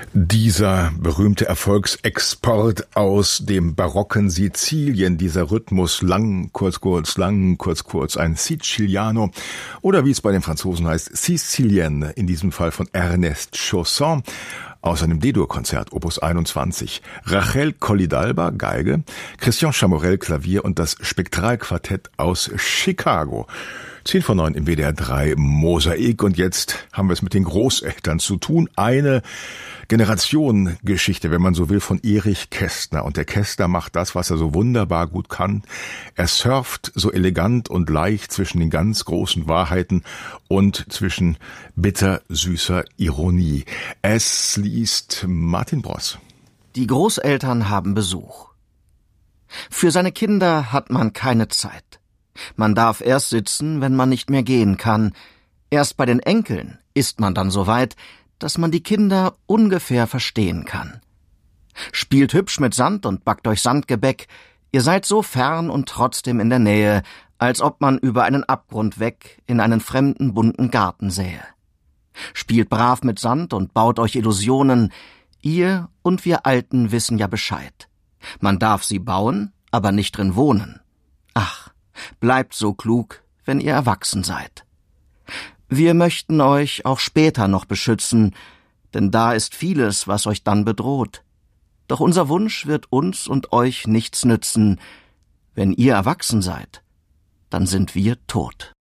Dieser berühmte Erfolgsexport aus dem barocken Sizilien, dieser Rhythmus lang, kurz, ein Siciliano oder wie es bei den Franzosen heißt, Sicilienne, in diesem Fall von Ernest Chausson, aus einem D-Dur-Konzert, Opus 21. Rachel Collidalba, Geige, Christian Chamorell, Klavier und das Spektralquartett aus Chicago. 10 vor 9 im WDR 3 Mosaik. Und jetzt haben wir es mit den Großeltern zu tun. Eine Generationengeschichte, wenn man so will, von Erich Kästner. Und der Kästner macht das, was er so wunderbar gut kann. Er surft so elegant und leicht zwischen den ganz großen Wahrheiten und zwischen bittersüßer Ironie. Es liest Martin Bross. Die Großeltern haben Besuch. Für seine Kinder hat man keine Zeit. Man darf erst sitzen, wenn man nicht mehr gehen kann. Erst bei den Enkeln ist man dann so weit, dass man die Kinder ungefähr verstehen kann. Spielt hübsch mit Sand und backt euch Sandgebäck. Ihr seid so fern und trotzdem in der Nähe, als ob man über einen Abgrund weg in einen fremden bunten Garten sähe. Spielt brav mit Sand und baut euch Illusionen. Ihr und wir Alten wissen ja Bescheid. Man darf sie bauen, aber nicht drin wohnen. Ach, bleibt so klug, wenn ihr erwachsen seid. Wir möchten euch auch später noch beschützen, denn da ist vieles, was euch dann bedroht. Doch unser Wunsch wird uns und euch nichts nützen. Wenn ihr erwachsen seid, dann sind wir tot.